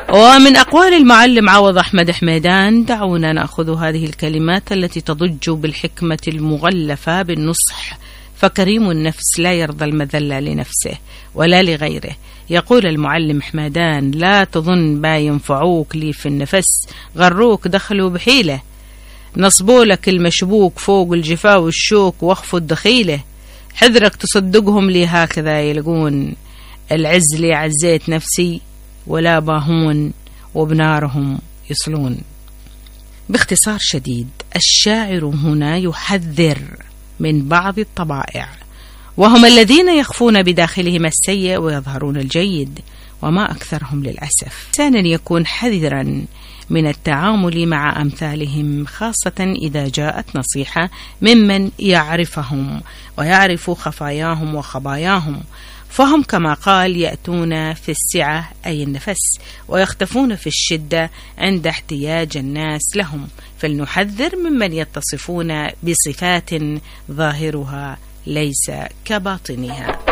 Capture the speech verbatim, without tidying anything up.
ومن أقوال المعلم عوض أحمد حميدان دعونا نأخذ هذه الكلمات التي تضج بالحكمة المغلفة بالنصح، فكريم النفس لا يرضى المذلة لنفسه ولا لغيره. يقول المعلم حميدان: لا تظن با ينفعوك لي في النفس، غروك دخلوا بحيلة، نصبولك المشبوك فوق الجفا والشوك واخفوا الدخيلة، حذرك تصدقهم لي هكذا يلقون، العز لي عزيت نفسي ولا باهون وبنارهم يصلون. باختصار شديد، الشاعر هنا يحذر من بعض الطبائع، وهم الذين يخفون بداخلهم السيء ويظهرون الجيد، وما أكثرهم للأسف. ثانيا، يكون حذرا من التعامل مع أمثالهم، خاصة إذا جاءت نصيحة ممن يعرفهم ويعرف خفاياهم وخباياهم، فهم كما قال يأتون في السعة أي النفس، ويختفون في الشدة عند احتياج الناس لهم. فلنحذر ممن يتصفون بصفات ظاهرها ليس كباطنها.